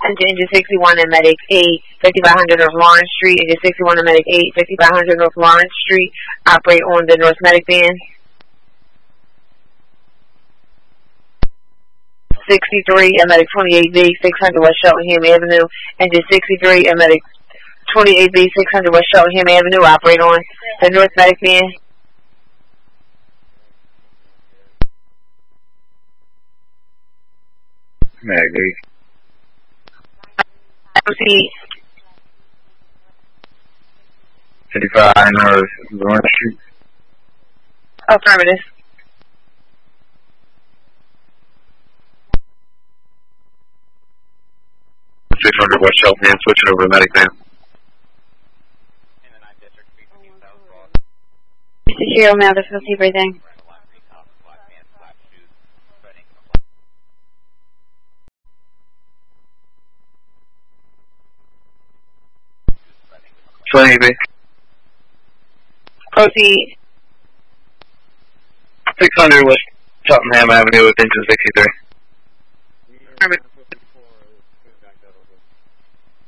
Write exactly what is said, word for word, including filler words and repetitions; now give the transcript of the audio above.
Engine sixty-one and Medic eight, fifty-five hundred North Lawrence Street. Engine sixty-one and Medic eight, fifty-five hundred North Lawrence Street. Operate on the North Medic band. sixty-three and Medic twenty-eight B, six hundred West Cheltenham Avenue. Engine sixty-three and Medic twenty-eight B, six hundred West Cheltenham Avenue. Operate on the North Medic band. Medic. Proceed. fifty-five North Lawrence Street. Affirmative. six hundred West Cheltenham, switching over to Medic band. This is Cheryl Malthus, fifty breathing. twenty B. Proceed. six hundred West Cheltenham Avenue with engine sixty-three. Affirmative.